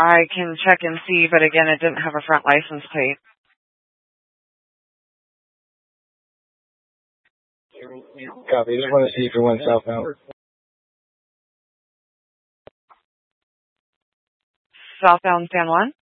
I can check and see, but again, it didn't have a front license plate. Copy. Just want to see if it went southbound. Southbound San Juan?